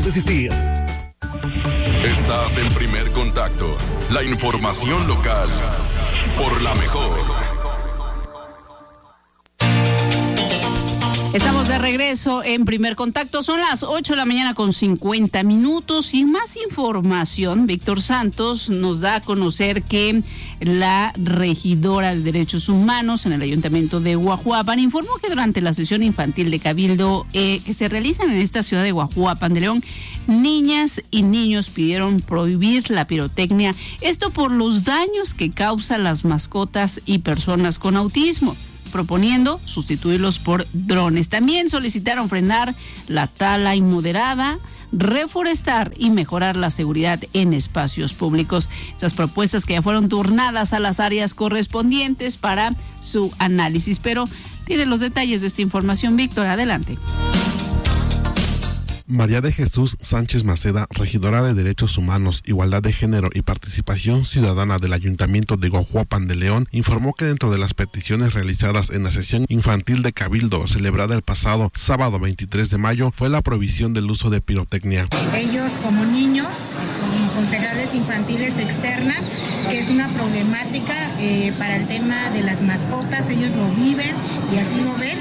desistir. Estás en Primer Contacto, la información local, por la mejor. Estamos de regreso en Primer Contacto. Son las 8 de la mañana con 50 minutos y más información. Víctor Santos nos da a conocer que la regidora de Derechos Humanos en el Ayuntamiento de Guajuapan informó que durante la sesión infantil de Cabildo que se realizan en esta ciudad de Guajuapan de León, niñas y niños pidieron prohibir la pirotecnia. Esto por los daños que causan las mascotas y personas con autismo, proponiendo sustituirlos por drones. También solicitaron frenar la tala inmoderada, reforestar y mejorar la seguridad en espacios públicos. Estas propuestas que ya fueron turnadas a las áreas correspondientes para su análisis. Pero tiene los detalles de esta información, Víctor, adelante. María de Jesús Sánchez Maceda, regidora de Derechos Humanos, Igualdad de Género y Participación Ciudadana del Ayuntamiento de Guajuapan de León, informó que dentro de las peticiones realizadas en la sesión infantil de Cabildo celebrada el pasado sábado 23 de mayo fue la prohibición del uso de pirotecnia. Ellos como niños, como concejales infantiles externa, que es una problemática para el tema de las mascotas, ellos lo viven y así lo ven,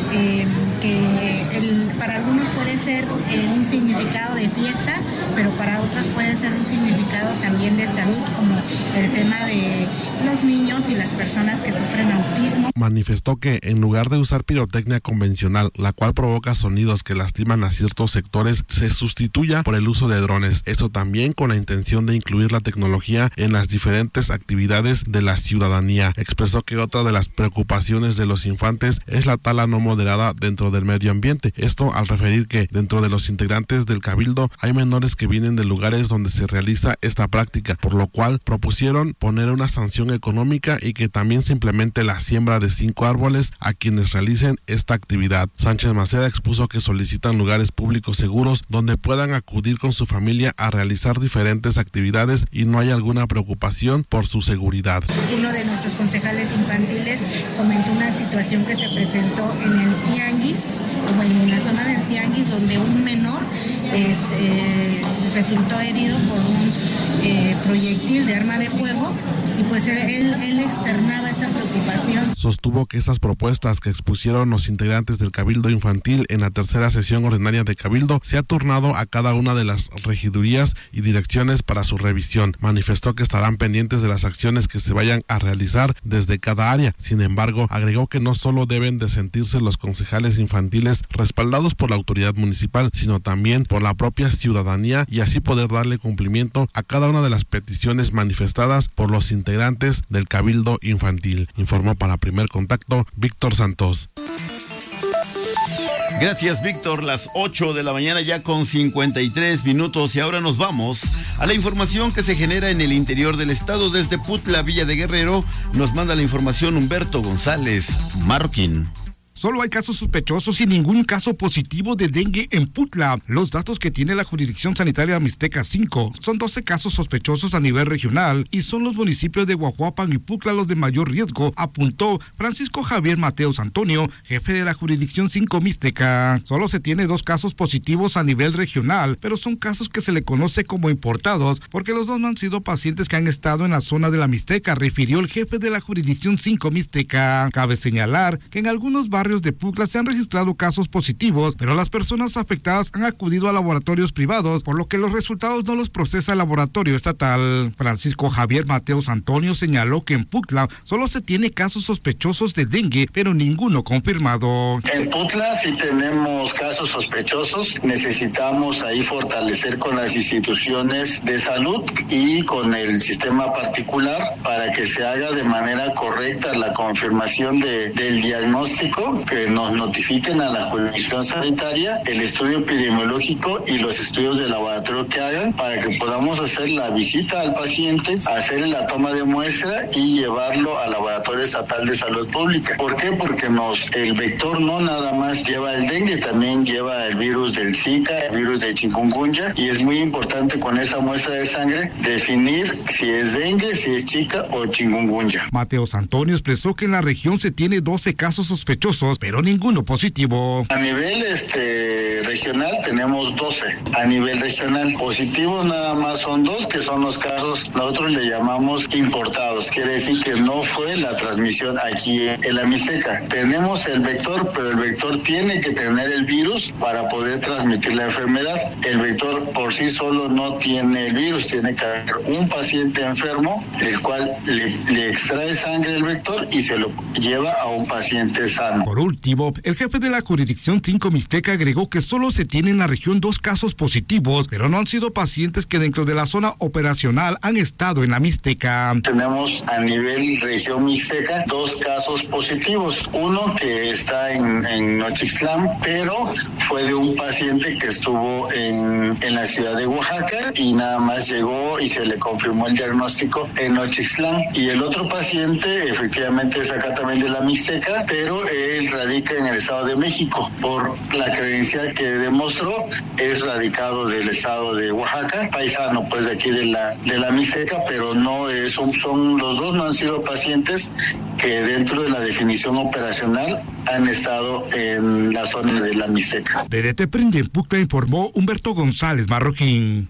para algunos puede ser un significado de fiesta, pero para otros puede ser un significado también de salud, como el tema de los niños y las personas que sufren autismo. Manifestó que en lugar de usar pirotecnia convencional, la cual provoca sonidos que lastiman a ciertos sectores, se sustituya por el uso de drones. Esto también con la intención de incluir la tecnología en las diferentes actividades de la ciudadanía. Expresó que otra de las preocupaciones de los infantes es la tala no moderada dentro del medio ambiente. Esto al referir que dentro de los integrantes del Cabildo hay menores que vienen de lugares donde se realiza esta práctica, por lo cual propusieron poner una sanción económica y que también se implemente la siembra de 5 árboles a quienes realicen esta actividad. Sánchez Maceda expuso que solicitan lugares públicos seguros donde puedan acudir con su familia a realizar diferentes actividades y no hay alguna preocupación por su seguridad. Uno de nuestros concejales infantiles comentó una situación que se presentó en el tianguis, o en la zona del tianguis, donde un menor resultó herido por un proyectil de arma de fuego, y pues él externaba esa preocupación. Sostuvo que esas propuestas que expusieron los integrantes del Cabildo Infantil en la tercera sesión ordinaria de Cabildo se ha turnado a cada una de las regidurías y direcciones para su revisión. Manifestó que estarán pendientes de las acciones que se vayan a realizar desde cada área. Sin embargo, agregó que no solo deben de sentirse los concejales infantiles respaldados por la autoridad municipal, sino también por la propia ciudadanía y así poder darle cumplimiento a cada una de las peticiones manifestadas por los integrantes del Cabildo Infantil. Informó para Primer Contacto Víctor Santos. Gracias, Víctor. Las 8 de la mañana ya con 53 minutos y ahora nos vamos a la información que se genera en el interior del estado. Desde Putla, Villa de Guerrero, nos manda la información Humberto González Marroquín. Solo hay casos sospechosos y ningún caso positivo de dengue en Putla. Los datos que tiene la Jurisdicción Sanitaria Mixteca 5 son 12 casos sospechosos a nivel regional y son los municipios de Guajuapan y Putla los de mayor riesgo, apuntó Francisco Javier Mateos Antonio, jefe de la Jurisdicción 5 Mixteca. Solo se tiene 2 casos positivos a nivel regional, pero son casos que se le conoce como importados porque los dos no han sido pacientes que han estado en la zona de la Mixteca, refirió el jefe de la Jurisdicción 5 Mixteca. Cabe señalar que en algunos barrios de Putla se han registrado casos positivos, pero las personas afectadas han acudido a laboratorios privados, por lo que los resultados no los procesa el laboratorio estatal. Francisco Javier Mateos Antonio señaló que en Putla solo se tiene casos sospechosos de dengue, pero ninguno confirmado. En Putla sí tenemos casos sospechosos, necesitamos ahí fortalecer con las instituciones de salud y con el sistema particular para que se haga de manera correcta la confirmación del diagnóstico, que nos notifiquen a la Jurisdicción Sanitaria el estudio epidemiológico y los estudios de laboratorio que hagan para que podamos hacer la visita al paciente, hacer la toma de muestra y llevarlo al Laboratorio Estatal de Salud Pública. ¿Por qué? Porque el vector no nada más lleva el dengue, también lleva el virus del Zika, el virus de chikungunya, y es muy importante con esa muestra de sangre definir si es dengue, si es Zika o chikungunya. Mateos Antonio expresó que en la región se tiene 12 casos sospechosos sospechosos, pero ninguno positivo. A nivel regional tenemos 12. A nivel regional positivos nada más son 2, que son los casos, nosotros le llamamos importados. Quiere decir que no fue la transmisión aquí en la Mixteca. Tenemos el vector, pero el vector tiene que tener el virus para poder transmitir la enfermedad. El vector por sí solo no tiene el virus, tiene que haber un paciente enfermo, el cual le extrae sangre del vector y se lo lleva a un paciente sano. Por último, el jefe de la jurisdicción 5 Mixteca agregó que solo se tiene en la región 2 casos positivos, pero no han sido pacientes que dentro de la zona operacional han estado en la Mixteca. Tenemos a nivel región Mixteca 2 casos positivos. Uno que está en Nochixtlán, pero fue de un paciente que estuvo en la ciudad de Oaxaca y nada más llegó y se le confirmó el diagnóstico en Nochixtlán. Y el otro paciente efectivamente es acá también de la Mixteca, pero él radica en el Estado de México. Por la credencial que demostró, es radicado del Estado de Oaxaca, paisano pues de aquí de la Mixteca, pero no son los dos no han sido pacientes que dentro de la definición operacional han estado en la zona de la Mixteca. DDT Prende en Pucla, informó Humberto González Marroquín.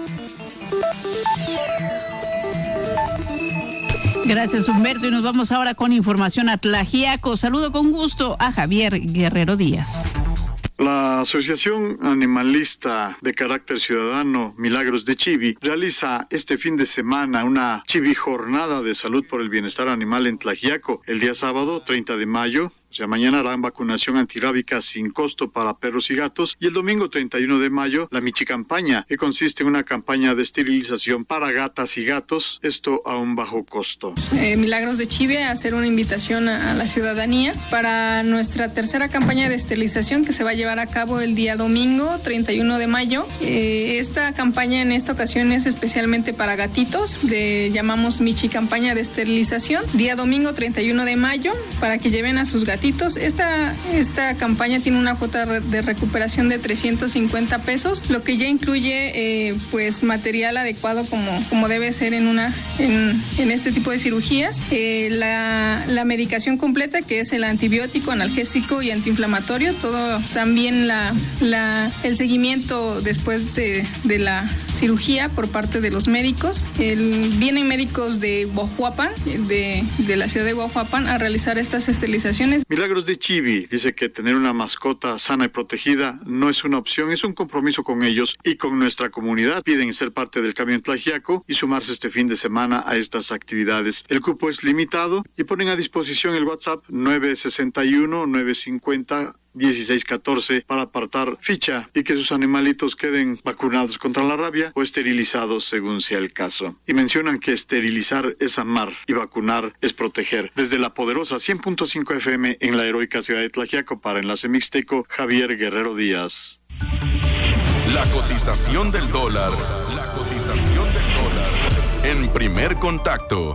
Gracias, Humberto, y nos vamos ahora con información a Tlaxiaco. Saludo con gusto a Javier Guerrero Díaz. La Asociación Animalista de Carácter Ciudadano Milagros de Chivi realiza este fin de semana una Chivi Jornada de Salud por el Bienestar Animal en Tlaxiaco. El día sábado, 30 de mayo, o sea, mañana harán vacunación antirrábica sin costo para perros y gatos, y el domingo 31 de mayo la Michicampaña, que consiste en una campaña de esterilización para gatas y gatos, esto a un bajo costo. Milagros de Chivi a hacer una invitación a la ciudadanía para nuestra tercera campaña de esterilización que se va a llevar a cabo el día domingo 31 de mayo. Esta campaña en esta ocasión es especialmente para gatitos, llamamos Michicampaña de esterilización, día domingo 31 de mayo, para que lleven a sus gatitos. Esta campaña tiene una cuota de recuperación de 350 pesos, lo que ya incluye pues material adecuado como debe ser en este tipo de cirugías. La medicación completa, que es el antibiótico, analgésico y antiinflamatorio, todo también el seguimiento después de la cirugía por parte de los médicos. Vienen médicos de Guajuapan, de la ciudad de Guajuapan, a realizar estas esterilizaciones. Milagros de Chivi dice que tener una mascota sana y protegida no es una opción, es un compromiso con ellos y con nuestra comunidad. Piden ser parte del cambio en Tlaxiaco y sumarse este fin de semana a estas actividades. El cupo es limitado y ponen a disposición el WhatsApp 961-950-1614 para apartar ficha y que sus animalitos queden vacunados contra la rabia o esterilizados según sea el caso. Y mencionan que esterilizar es amar y vacunar es proteger. Desde la poderosa 100.5 FM en la heroica ciudad de Tlaxiaco, para Enlace Mixteco, Javier Guerrero Díaz. La cotización del dólar. En Primer Contacto.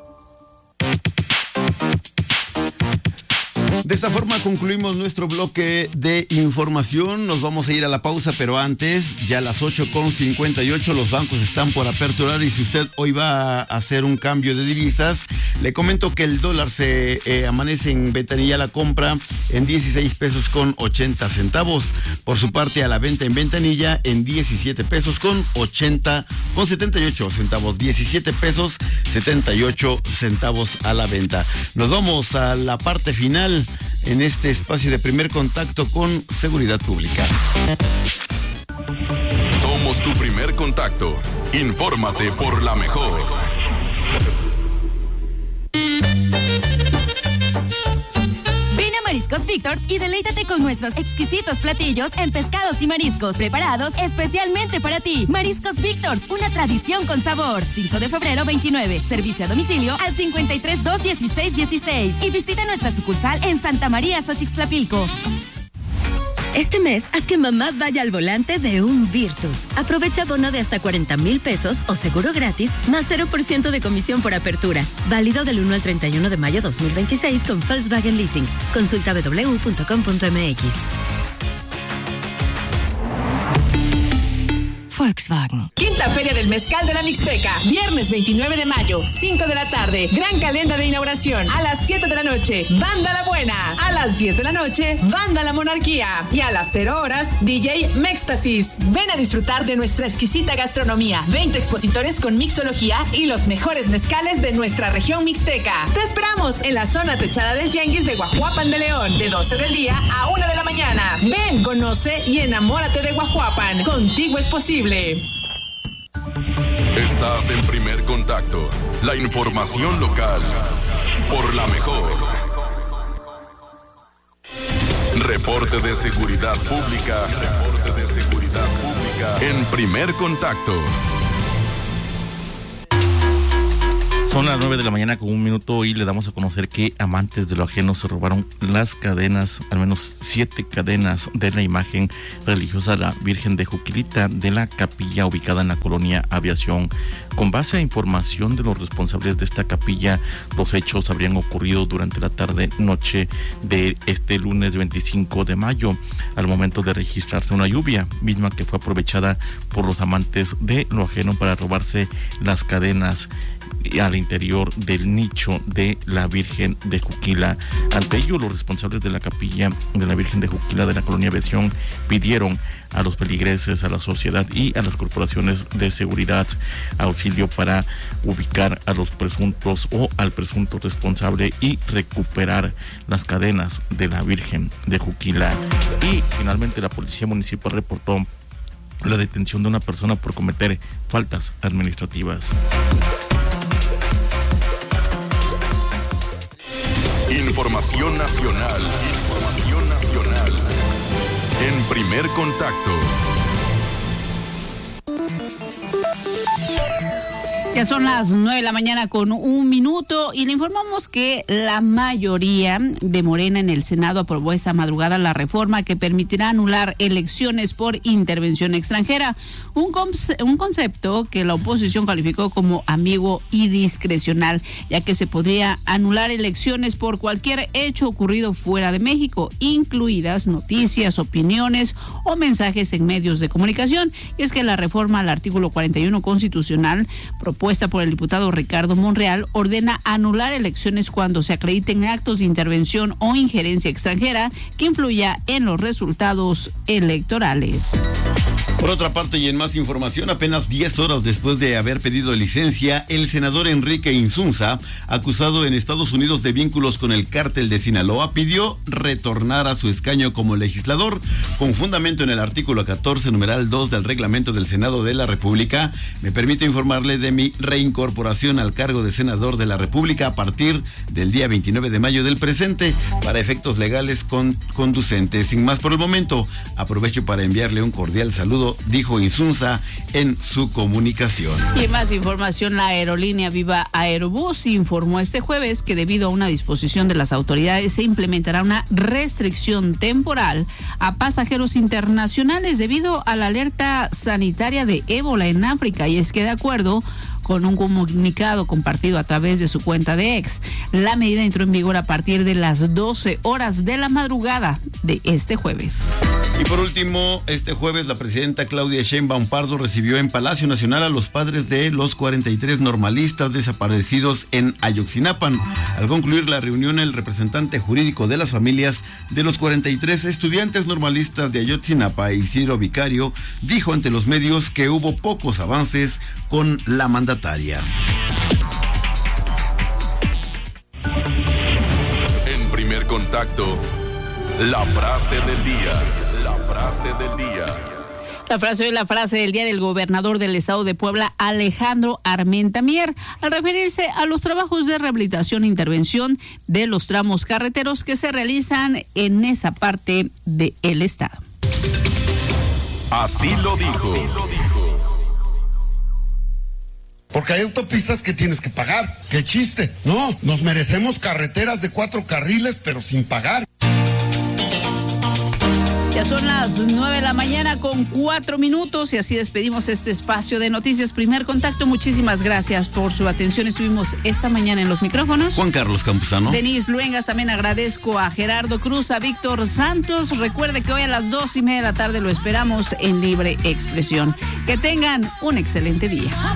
De esta forma concluimos nuestro bloque de información. Nos vamos a ir a la pausa, pero antes, ya a las 8:58, los bancos están por aperturar y si usted hoy va a hacer un cambio de divisas, le comento que el dólar se amanece en ventanilla a la compra en 16 pesos con 80 centavos. Por su parte, a la venta en ventanilla en 17 pesos con 78 centavos. 17 pesos 78 centavos a la venta. Nos vamos a la parte final en este espacio de Primer Contacto con Seguridad Pública. Somos tu primer contacto. Infórmate por la mejor. Mariscos Victor's y deleítate con nuestros exquisitos platillos en pescados y mariscos preparados especialmente para ti. Mariscos Victor's, una tradición con sabor. 5 de febrero 29. Servicio a domicilio al 53-216-16. Y visita nuestra sucursal en Santa María, Xochixtlapilco. Este mes, haz que mamá vaya al volante de un Virtus. Aprovecha bono de hasta 40,000 pesos o seguro gratis, más 0% de comisión por apertura. Válido del 1 al 31 de mayo 2026 con Volkswagen Leasing. Consulta www.com.mx. Volkswagen. Quinta Feria del Mezcal de la Mixteca, viernes 29 de mayo, 5 de la tarde, gran calenda de inauguración, a las 7 de la noche, Banda La Buena, a las 10 de la noche, Banda La Monarquía, y a las 0 horas, DJ Mextasis. Ven a disfrutar de nuestra exquisita gastronomía, 20 expositores con mixología y los mejores mezcales de nuestra región mixteca. Te esperamos en la zona techada del Tianguis de Guajuapan de León, de 12 del día a 1 de la mañana. Ven, conoce y enamórate de Guajuapan. Contigo es posible. Estás en Primer Contacto, la información local por la mejor. Reporte de seguridad pública. Reporte de seguridad pública en Primer Contacto. Son las 9 de la mañana con 1 minuto y le damos a conocer que amantes de lo ajeno se robaron las cadenas, al menos 7 cadenas de la imagen religiosa de la Virgen de Juquilita de la capilla ubicada en la colonia Aviación. Con base a información de los responsables de esta capilla, los hechos habrían ocurrido durante la tarde-noche de este lunes 25 de mayo, al momento de registrarse una lluvia, misma que fue aprovechada por los amantes de lo ajeno para robarse las cadenas al interior del nicho de la Virgen de Juquila. Ante ello, los responsables de la capilla de la Virgen de Juquila de la colonia Aviación pidieron a los feligreses, a la sociedad y a las corporaciones de seguridad auxilio para ubicar a los presuntos o al presunto responsable y recuperar las cadenas de la Virgen de Juquila. Y finalmente la policía municipal reportó la detención de una persona por cometer faltas administrativas. Información nacional. Información nacional. En Primer Contacto. Ya son las 9 de la mañana con 1 minuto y le informamos que la mayoría de Morena en el Senado aprobó esta madrugada la reforma que permitirá anular elecciones por intervención extranjera, un concepto que la oposición calificó como ambiguo y discrecional, ya que se podría anular elecciones por cualquier hecho ocurrido fuera de México, incluidas noticias, opiniones o mensajes en medios de comunicación. Y es que la reforma al artículo 41 constitucional propuesta por el diputado Ricardo Monreal ordena anular elecciones cuando se acrediten actos de intervención o injerencia extranjera que influya en los resultados electorales. Por otra parte, y en más información, apenas 10 horas después de haber pedido licencia, el senador Enrique Insunza, acusado en Estados Unidos de vínculos con el cártel de Sinaloa, pidió retornar a su escaño como legislador, con fundamento en el artículo 14, numeral 2 del reglamento del Senado de la República. Me permito informarle de mi reincorporación al cargo de senador de la República a partir del día 29 de mayo del presente, para efectos legales conducentes. Sin más por el momento, aprovecho para enviarle un cordial saludo, dijo Insunza en su comunicación. Y más información, la aerolínea Viva Aerobús informó este jueves que debido a una disposición de las autoridades se implementará una restricción temporal a pasajeros internacionales debido a la alerta sanitaria de ébola en África. Y es que de acuerdo con un comunicado compartido a través de su cuenta de X, la medida entró en vigor a partir de las 12 horas de la madrugada de este jueves. Y por último, este jueves la presidenta Claudia Sheinbaum Pardo recibió en Palacio Nacional a los padres de los 43 normalistas desaparecidos en Ayotzinapa. Al concluir la reunión, el representante jurídico de las familias de los 43 estudiantes normalistas de Ayotzinapa, Isidro Vicario, dijo ante los medios que hubo pocos avances con la mandataria. En Primer Contacto, la frase del día. La frase del día. La frase del día del gobernador del estado de Puebla, Alejandro Armenta Mier, al referirse a los trabajos de rehabilitación e intervención de los tramos carreteros que se realizan en esa parte del estado. Así lo dijo. Porque hay autopistas que tienes que pagar. ¡Qué chiste! No, nos merecemos carreteras de 4 carriles, pero sin pagar. Ya son las 9 de la mañana con 4 minutos y así despedimos este espacio de Noticias Primer Contacto. Muchísimas gracias por su atención. Estuvimos esta mañana en los micrófonos Juan Carlos Campuzano, Denise Luengas. También agradezco a Gerardo Cruz, a Víctor Santos. Recuerde que hoy a las 2:30 de la tarde lo esperamos en Libre Expresión. Que tengan un excelente día.